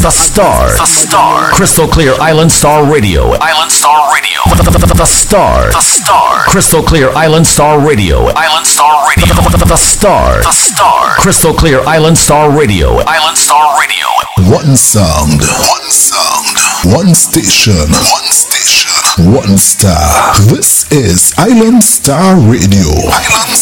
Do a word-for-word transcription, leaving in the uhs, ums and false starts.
The Star. The Star. Crystal Clear Island Star Radio. Island Star Radio. The, the, the, the Star. The Star. Crystal Clear Island Star Radio. Island Star Radio. The, the, the Star. The Star. Crystal Clear Island Star Radio. Island Star Radio. One sound. One sound. One station. One station. One star. This is Island Star Radio. Island